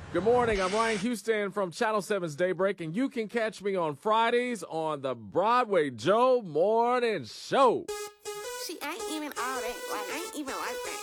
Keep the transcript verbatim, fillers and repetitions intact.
Good morning. I'm Ryan Houston from Channel seven's Daybreak, and you can catch me on Fridays on the Broadway Joe Morning Show. See, I ain't even all that. Like, I ain't even like that.